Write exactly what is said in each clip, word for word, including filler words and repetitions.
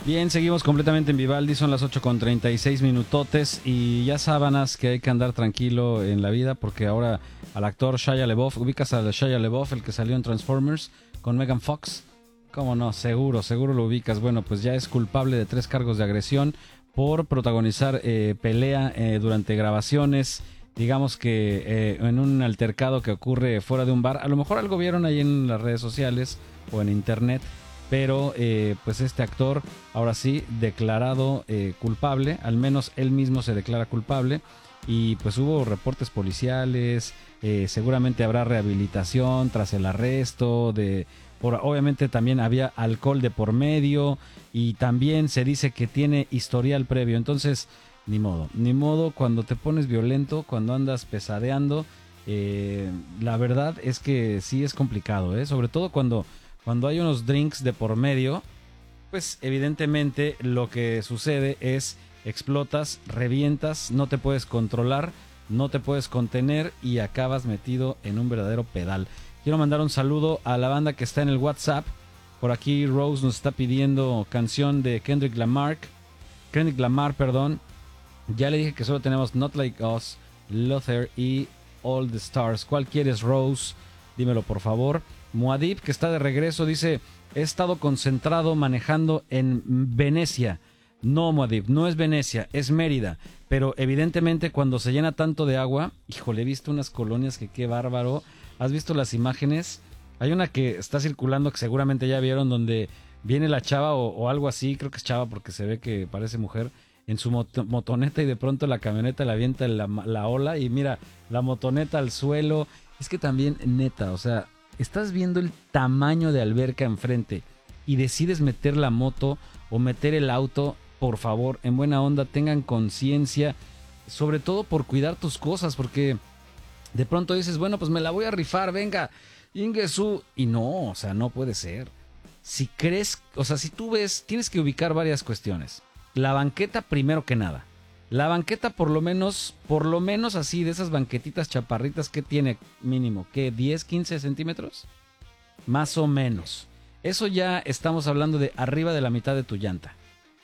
Bien, seguimos completamente en Vivaldi, son las ocho con treinta y seis minutotes y ya sábanas que hay que andar tranquilo en la vida porque ahora al actor Shia LaBeouf, ubicas a Shia LaBeouf, el que salió en Transformers con Megan Fox, cómo no, seguro, seguro lo ubicas, bueno pues ya es culpable de tres cargos de agresión por protagonizar eh, pelea eh, durante grabaciones, digamos que eh, en un altercado que ocurre fuera de un bar, a lo mejor algo vieron ahí en las redes sociales o en internet. Pero eh, pues este actor ahora sí declarado eh, culpable, al menos él mismo se declara culpable y pues hubo reportes policiales, eh, seguramente habrá rehabilitación tras el arresto, de, por, obviamente también había alcohol de por medio y también se dice que tiene historial previo, entonces ni modo, ni modo cuando te pones violento, cuando andas pesadeando, eh, la verdad es que sí es complicado, ¿eh? Sobre todo cuando... Cuando hay unos drinks de por medio, pues evidentemente lo que sucede es explotas, revientas, no te puedes controlar, no te puedes contener y acabas metido en un verdadero pedal. Quiero mandar un saludo a la banda que está en el WhatsApp. Por aquí Rose nos está pidiendo canción de Kendrick Lamar. Kendrick Lamar, perdón. Ya le dije que solo tenemos Not Like Us, Luther y All the Stars. ¿Cuál quieres, Rose? Dímelo por favor. Muad'Dib, que está de regreso, dice: he estado concentrado manejando en Venecia. No, Muad'Dib, no es Venecia, es Mérida. Pero evidentemente cuando se llena tanto de agua, híjole, he visto unas colonias que qué bárbaro. ¿Has visto las imágenes? Hay una que está circulando que seguramente ya vieron, donde viene la chava o, o algo así, creo que es chava porque se ve que parece mujer, en su mot- motoneta y de pronto la camioneta le avienta la, la ola y mira, la motoneta al suelo. Es que también, neta, o sea... Estás viendo el tamaño de alberca enfrente y decides meter la moto o meter el auto, por favor, en buena onda, tengan conciencia, sobre todo por cuidar tus cosas, porque de pronto dices, bueno, pues me la voy a rifar, venga, Ingesu, y no, o sea, no puede ser. Si crees, o sea, si tú ves, tienes que ubicar varias cuestiones. La banqueta primero que nada. La banqueta por lo menos, por lo menos así, de esas banquetitas chaparritas que tiene mínimo, ¿qué? ¿diez, quince centímetros? Más o menos. Eso ya estamos hablando de arriba de la mitad de tu llanta.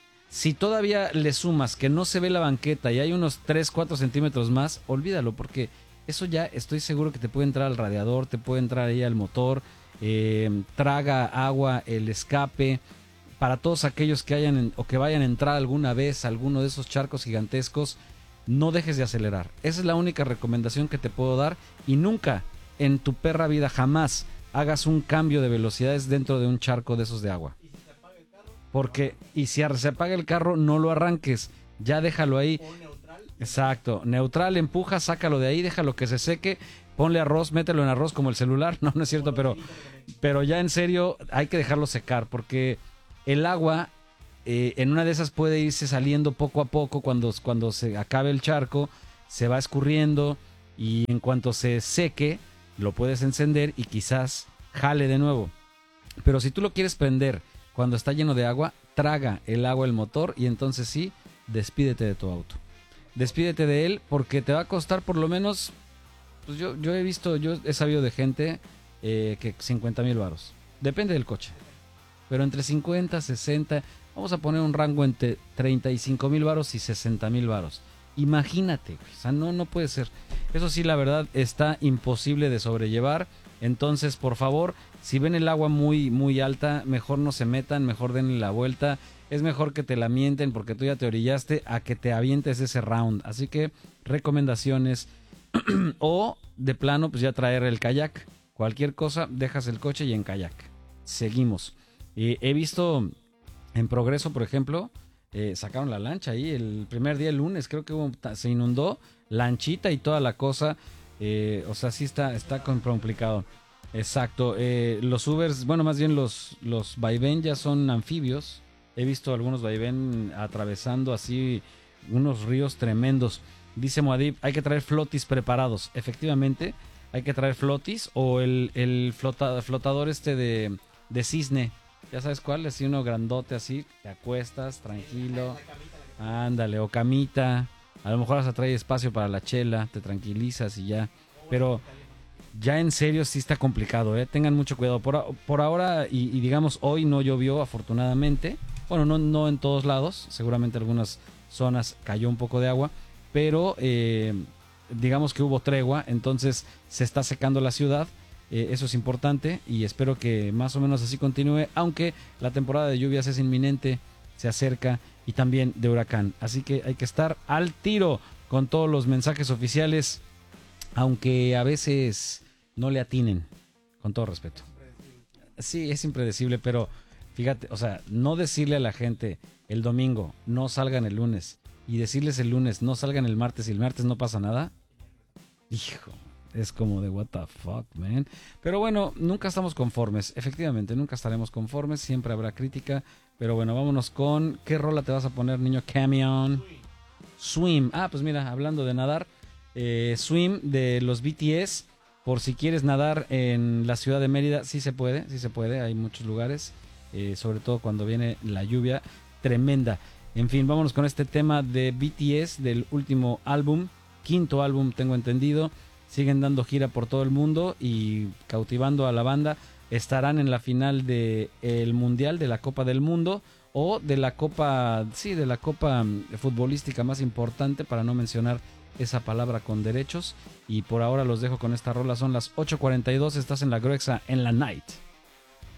Si todavía le sumas que no se ve la banqueta y hay unos tres, cuatro centímetros más, olvídalo porque eso ya estoy seguro que te puede entrar al radiador, te puede entrar ahí al motor, eh, traga agua el escape. Para todos aquellos que hayan o que vayan a entrar alguna vez a alguno de esos charcos gigantescos, no dejes de acelerar. Esa es la única recomendación que te puedo dar y nunca en tu perra vida jamás hagas un cambio de velocidades dentro de un charco de esos de agua. ¿Y si se apaga el carro? Porque, y si se apaga el carro, no lo arranques, ya déjalo ahí. ¿O neutral? Exacto, neutral, empuja, sácalo de ahí, déjalo que se seque. Ponle arroz, mételo en arroz como el celular. No, no es cierto, pero, pero ya en serio hay que dejarlo secar porque... El agua eh, en una de esas puede irse saliendo poco a poco cuando, cuando se acabe el charco, se va escurriendo y en cuanto se seque lo puedes encender y quizás jale de nuevo. Pero si tú lo quieres prender cuando está lleno de agua, traga el agua el motor y entonces sí, despídete de tu auto. Despídete de él porque te va a costar por lo menos, pues yo, yo he visto, yo he sabido de gente eh, que cincuenta mil varos. Depende del coche. Pero entre cincuenta, sesenta, vamos a poner un rango entre treinta y cinco mil varos y sesenta mil varos. Imagínate, o sea, no, no puede ser. Eso sí, la verdad, está imposible de sobrellevar. Entonces, por favor, si ven el agua muy, muy alta, mejor no se metan, mejor denle la vuelta. Es mejor que te la mienten porque tú ya te orillaste a que te avientes ese round. Así que, recomendaciones. O, de plano, pues ya traer el kayak. Cualquier cosa, dejas el coche y en kayak. Seguimos. Eh, he visto en Progreso, por ejemplo, eh, sacaron la lancha ahí el primer día, el lunes, creo que hubo, se inundó, lanchita y toda la cosa. Eh, o sea, sí está, está complicado. Exacto. Eh, los Ubers, bueno, más bien los, los vaivén ya son anfibios. He visto algunos vaivén atravesando así unos ríos tremendos. Dice Muad'Dib, hay que traer flotis preparados. Efectivamente, hay que traer flotis o el, el flota, flotador este de, de cisne. Ya sabes cuál, así uno grandote así, te acuestas tranquilo, ándale, o camita, a lo mejor hasta trae espacio para la chela, te tranquilizas y ya, pero ya en serio sí está complicado, ¿eh? Tengan mucho cuidado, por, por ahora y, y digamos hoy no llovió afortunadamente, Bueno, no, no en todos lados, seguramente en algunas zonas cayó un poco de agua, pero eh, digamos que hubo tregua, entonces se está secando la ciudad. Eh, eso es importante y espero que más o menos así continúe, aunque la temporada de lluvias es inminente, se acerca, y también de huracán. Así que hay que estar al tiro con todos los mensajes oficiales, aunque a veces no le atinen, con todo respeto. Sí, es impredecible, pero fíjate, o sea, no decirle a la gente el domingo no salgan el lunes y decirles el lunes no salgan el martes y el martes no pasa nada, hijo, es como de what the fuck, man. Pero bueno, nunca estamos conformes, efectivamente, nunca estaremos conformes, siempre habrá crítica, pero bueno, vámonos con, ¿qué rola te vas a poner, niño Camion? Swim. Ah, pues mira, hablando de nadar, eh, Swim de los B T S, por si quieres nadar en la ciudad de Mérida, sí se puede, sí se puede, hay muchos lugares, eh, sobre todo cuando viene la lluvia tremenda. En fin, vámonos con este tema de B T S del último álbum, quinto álbum tengo entendido, siguen dando gira por todo el mundo y cautivando a la banda. Estarán en la final del Mundial, de la Copa del Mundo, o de la Copa, sí, de la Copa futbolística más importante, para no mencionar esa palabra con derechos. Y por ahora los dejo con esta rola, son las ocho cuarenta y dos, estás en la Gruexa en la Night.